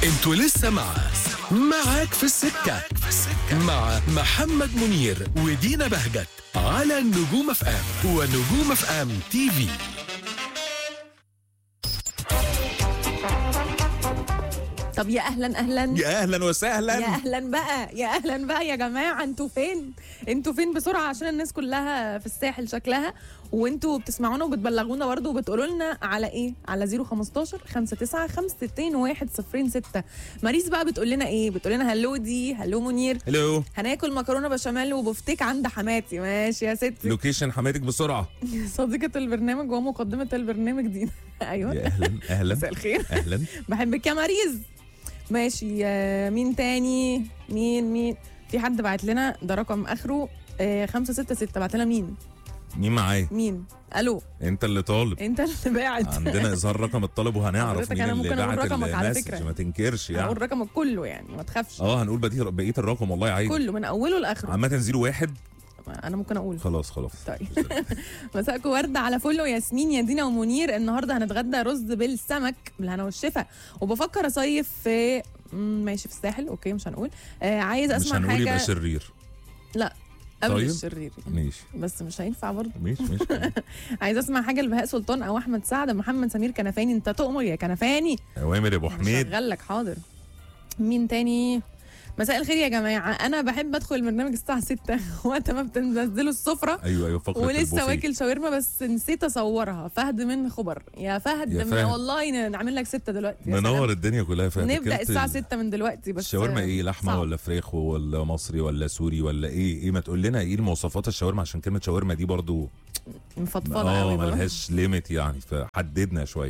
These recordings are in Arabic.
انتوا لسه معاك في السكة مع محمد منير ودينا بهجت على نجوم اف ام ونجوم اف ام تي في. طب يا اهلا يا اهلا وسهلا يا اهلا بقى يا جماعه، انتوا فين بسرعه عشان الناس كلها في الساحل شكلها، وانتوا بتسمعونا وبتبلغونا برضه وبتقولوا لنا على ايه؟ على 015 59 52 106. ماريس بقى بتقول لنا ايه؟ بتقول لنا هلو دي، هلو منير، هلو، هناكل مكرونه بشاميل وبفتيك عند حماتي. ماشي يا ستي. لوكيشن حماتك بسرعه. صديقه البرنامج ومقدمه البرنامج دي. ايوه يا اهلا مساء الخير. اهلا بحبك يا ماريز. ماشي. مين تاني؟ مين في حد بعت لنا ده رقم اخره 566. بعت لنا مين معايا؟ مين؟ الو، انت اللي طالب، انت اللي باعت. عندنا اظهار رقم الطلب وهنعرف حضرتك مين أنا اللي ممكن أقول بعت رقمك على المسج، فكرة. ما تنكرش يعني. هقول رقمك كله يعني، ما تخافش. هنقول بقيه الرقم والله عادي، كله من اوله لاخره. عامه 01. انا ممكن اقول خلاص طيب. مساءكم ورد على فل وياسمين يا دينا ومنير. النهارده هنتغدى رز بالسمك بالهنا والشفا، وبفكر اصيف في ماشي في الساحل. اوكي مش هنقول. عايز اسمع مش هنقول حاجه. يبقى شرير. لا قبل طيب. الشرير ماشي بس مش هينفع برضه. ماشي عايز اسمع حاجه لبهاء سلطان او احمد سعد، محمد سمير كنفاني. انت تؤمر يا كنفاني. اوامر يا ابو حميد. شغال لك حاضر. مين تاني؟ مساء الخير يا جماعه، انا بحب ادخل البرنامج الساعه 6 وقت ما بتنزلوا السفره. ايوه فقره ولسه البوفيه. واكل شاورما بس نسيت اصورها. فهد من خبر. يا فهد. والله نعمل لك 6 دلوقتي. منور الدنيا كلها. فهد نبدا الساعه 6 من دلوقتي. بس الشاورما ايه؟ لحمه صعب. ولا فراخ ولا مصري ولا سوري ولا ايه ما تقول لنا ايه المواصفات الشاورما، عشان كلمه شاورما دي برضو مفضفضه قوي. ملهاش ليميت يعني، فحددنا شويه.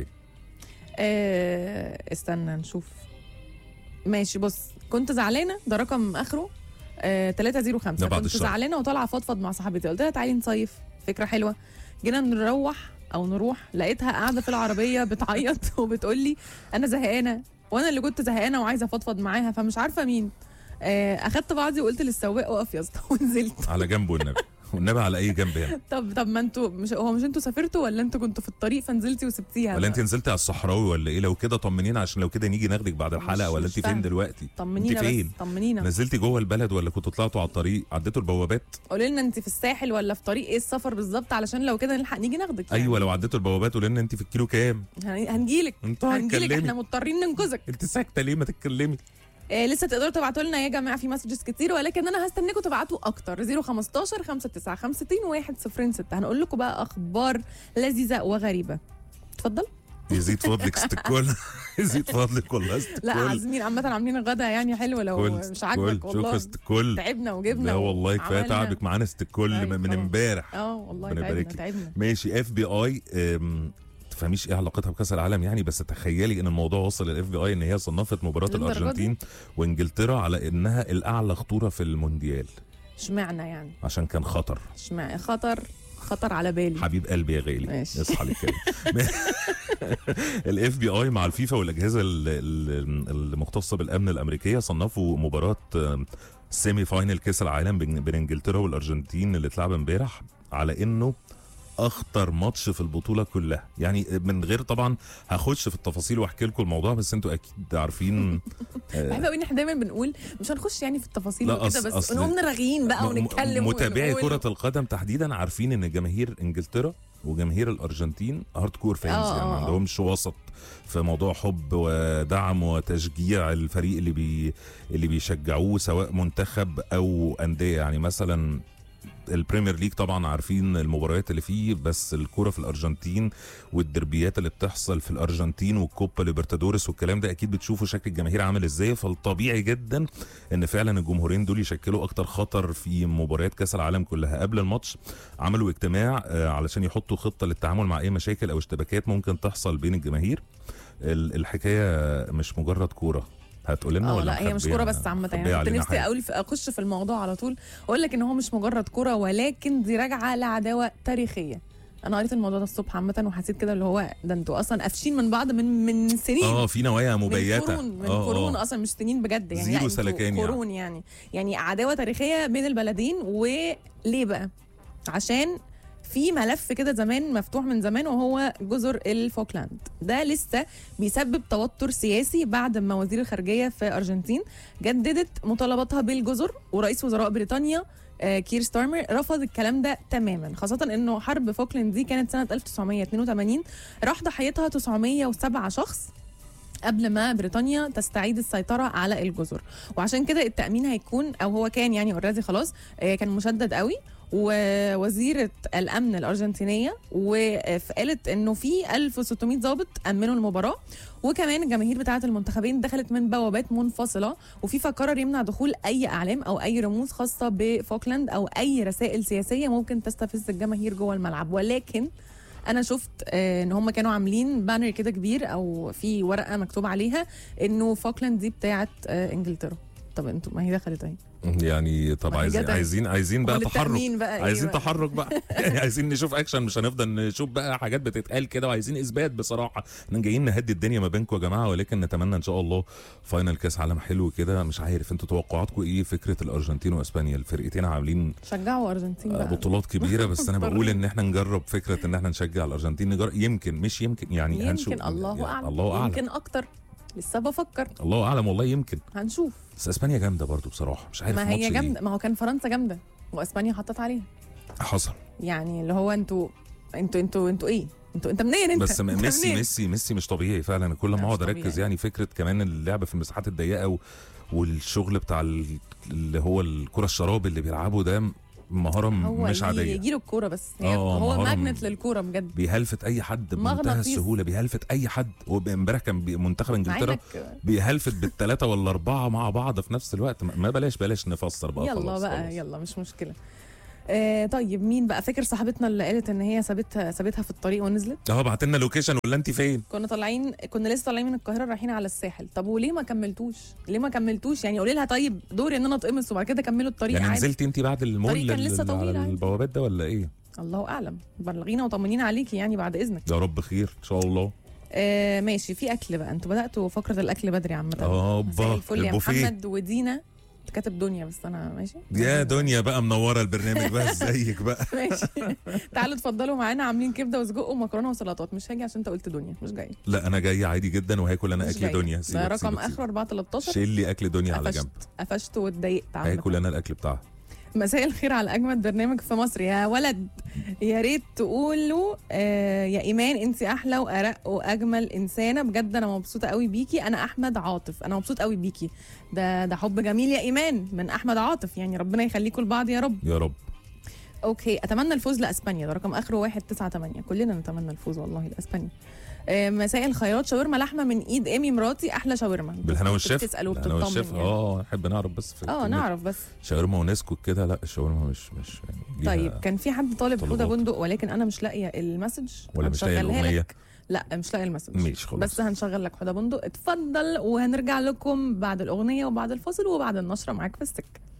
استنى نشوف. ماشي بص، كنت زعلانه. ده رقم اخره 305. كنت زعلانه وطالعه فضفض مع صاحبتي، قلت لها تعالي نصيف، فكره حلوه. جينا نروح لقيتها قاعده في العربيه بتعيط وبتقول لي انا زهقانه، وانا اللي كنت زهقانه وعايزه افضفض معاها، فمش عارفه مين. اخدت بعضي وقلت للسواق اقف يا اسطى ونزلت على جنبه والنبي على اي جنب هنا. طب ما انتوا مش انتوا سافرتوا ولا انتوا كنتوا في الطريق فنزلتي وسبتيها؟ ولا انت نزلتي على الصحراوي ولا ايه؟ لو كده طمنينا، عشان لو كده نيجي ناخدك بعد الحلقه. ولا انت فين دلوقتي؟ طمنينا انت فين؟ طمنينا. نزلتي جوه البلد ولا كنتوا طلعتوا على الطريق عديتوا البوابات؟ قولي لنا انت في الساحل ولا في طريق ايه السفر بالظبط، علشان لو كده نلحق نيجي ناخدك يعني. ايوه لو عديتوا البوابات قولي لنا انت في الكيلو كام. هنجيلك احنا مضطرين ننقذك. انت ساكته ليه؟ ما تتكلمي. لسه تقدروا تبعتوا لنا يا جماعه في مسجز كتير، ولكن انا هستناكم تبعتوا اكتر. 015 59 52 106. هنقول لكم بقى اخبار لذيذه وغريبه. اتفضل. يزيد فضلك استكول. يزيد فضلك والله استكول. لا عازمين عامه، عاملين غدا يعني حلو. لو مش عاجبك والله. شوف استكول. تعبنا وجبنا. لا والله كفايه تعبك معانا استكول من امبارح. والله تعبنا. ماشي. FBI تفهميش ايه علاقتها بكاس العالم يعني، بس تخيلي ان الموضوع وصل للاف بي اي ان هي صنفت مباراه الارجنتين وانجلترا على انها الاعلى خطوره في المونديال. اشمعنى يعني؟ عشان كان خطر. اشمعنى خطر على بالي. حبيب قلبي يا غالي. ماشي. اصحى لك الاف بي اي مع الفيفا والاجهزه المختصه بالامن الامريكيه صنفوا مباراه سيمي فاينل كاس العالم بين انجلترا والارجنتين اللي اتلعب امبارح على انه اخطر ماتش في البطوله كلها. يعني من غير طبعا هخش في التفاصيل واحكي لكم الموضوع، بس انتوا اكيد عارفين. بحب قوي ان احنا دايما بنقول مش هنخش يعني في التفاصيل وكده، بس نقوم نرغين بقى ونتكلم. متابعي كره القدم تحديدا عارفين ان جماهير انجلترا وجماهير الارجنتين هارد كور فانز، يعني ما عندهمش وسط في موضوع حب ودعم وتشجيع الفريق اللي بيشجعوه سواء منتخب او انديه. يعني مثلا البريمير ليج طبعا عارفين المباريات اللي فيه، بس الكوره في الارجنتين والدربيات اللي بتحصل في الارجنتين والكوبا ليبرتادوريس والكلام ده اكيد بتشوفوا شكل الجماهير عامل ازاي. فالطبيعي جدا ان فعلا الجمهورين دول يشكلوا اكتر خطر في مباريات كاس العالم كلها. قبل الماتش عملوا اجتماع علشان يحطوا خطه للتعامل مع اي مشاكل او اشتباكات ممكن تحصل بين الجماهير. الحكايه مش مجرد كوره. هتقول لنا ولا لا هي مش كوره بس عامه يعني. كنت نفسي اخش في الموضوع على طول اقول لك ان هو مش مجرد كوره، ولكن دي راجعه لعداوه تاريخيه. انا قريت الموضوع ده الصبح عامه وحسيت كده اللي هو ده انتوا اصلا قافشين من بعض من سنين. في نوايا مبيته من قرون اصلا، مش سنين بجد يعني. زيرو سلكان قرون يعني عداوه تاريخيه بين البلدين. وليه بقى؟ عشان في ملف كده زمان مفتوح من زمان، وهو جزر الفوكلاند. ده لسه بيسبب توتر سياسي بعد ما وزير الخارجيه في ارجنتين جددت مطالباتها بالجزر، ورئيس وزراء بريطانيا كير ستارمر رفض الكلام ده تماما، خاصة انه حرب فوكلاند دي كانت سنة 1982 راح ضحيتها 907 شخص قبل ما بريطانيا تستعيد السيطرة على الجزر. وعشان كده التأمين هيكون، أو هو كان يعني اوريدي خلاص كان مشدد قوي. ووزيرة الأمن الأرجنتينية وقالت إنه في 1600 ضابط أمنوا المباراة، وكمان الجماهير بتاعة المنتخبين دخلت من بوابات منفصلة، وفيفا قرر يمنع دخول أي أعلام أو أي رموز خاصة بفوكلاند أو أي رسائل سياسية ممكن تستفز الجماهير جوه الملعب. ولكن انا شفت ان هم كانوا عاملين بانر كده كبير او في ورقه مكتوب عليها انه فوكلاند دي بتاعه انجلترا. طب انتوا ما هي دخلت اهي يعني. طب عايزين بقى تحرك بقى، عايزين تحرك بقى. يعني عايزين نشوف اكشن، مش هنفضل نشوف بقى حاجات بتتقال كده، وعايزين اثبات. بصراحه احنا جايين نهدي الدنيا ما بينكم يا جماعه، ولكن نتمنى ان شاء الله فاينل كاس عالم حلو كده. مش عارف انتوا توقعاتكم ايه فكره الارجنتين واسبانيا؟ الفرقتين عاملين شجعوا ارجنتين بقى بطولات كبيره، بس انا بقول ان احنا نجرب فكره ان احنا نشجع الارجنتين. نجرب، يمكن مش يمكن يعني هنشوف. الله اعلم، الله اعلم، يمكن اكتر، لسه بفكر، الله اعلم والله، يمكن هنشوف. بس اسبانيا جامده برضو بصراحه، مش عارف ما هي جامده إيه؟ ما هو كان فرنسا جامده واسبانيا حطت عليها. حصل يعني اللي هو انتوا ايه؟ انت منين انت؟ بس ميسي مش طبيعي فعلا. كل ما اقعد اركز يعني فكره كمان اللعب في المساحات الضيقه والشغل بتاع اللي هو الكره الشراب اللي بيلعبوا ده مهاره مش عاديه. يجي له الكوره بس هو ماجنت للكوره بجد، بيهلفت اي حد بمنتهى السهوله، بيهلفت اي حد. وامبارح كان منتخب انجلترا بيهلفت بالثلاثه ولا اربعه مع بعض في نفس الوقت. ما بلاش نفسر بقى، يلا بقى خلاص. يلا مش مشكله. طيب مين بقى فاكر صاحبتنا اللي قالت ان هي سابتها في الطريق ونزلت؟ بعت لنا لوكيشن ولا انت فين؟ كنا لسه طالعين من القاهره رايحين على الساحل. طب وليه ما كملتوش؟ يعني قولي لها طيب دوري ان انا اتقمص وبعد كده كملوا الطريق يعني عادي. نزلتي انت بعد المول كان لسه طويل على البوابات ده ولا ايه؟ الله اعلم، بلغينا وطمنينا عليكي يعني بعد اذنك. يا رب خير ان شاء الله. ماشي. في اكل بقى، انتوا بداتوا فقره الاكل بدري عامه. الفل يا محمد ودينا كاتب دنيا، بس انا ماشي يا دنيا بقى منوره البرنامج بقى. ازيك بقى؟ ماشي. تعالوا اتفضلوا معانا، عاملين كبده وسجق ومكرونه وسلطات. مش هاجي عشان انت قلت دنيا، مش جاي. لا انا جاي عادي جدا، وهاكل انا اكل دنيا. ده رقم اخره 413. شيل لي اكل دنيا على جنب. قفشت واتضايقت. هاكل انا الاكل بتاعها. مساء الخير على اجمد برنامج في مصر يا ولد. يا ريت تقولوا يا ايمان انت احلى وارق واجمل انسانه بجد. انا مبسوطه قوي بيكي. انا احمد عاطف. انا مبسوط قوي بيكي. ده حب جميل يا ايمان من احمد عاطف. يعني ربنا يخليكم لبعض يا رب. يا رب. اوكي. اتمنى الفوز لاسبانيا. ده رقم اخره 198. كلنا نتمنى الفوز والله لاسبانيا. مساء الخيرات. شاورما لحمه من ايد ايمي مراتي، احلى شاورما. بالهنا والشيف. بتسال وبتطمن يعني. نحب نعرف بس نعرف بس شاورما ونسكوت كده. لا الشاورما مش يعني. طيب كان في حد طالب حوده بندق، ولكن انا مش لاقيه المسج ولا مش لاقيه الاغنيه. لا مش لاقيه المسج. ماشي خلاص، بس هنشغل لك حوده بندق. اتفضل، وهنرجع لكم بعد الاغنيه وبعد الفاصل وبعد النشره معاك في السكه.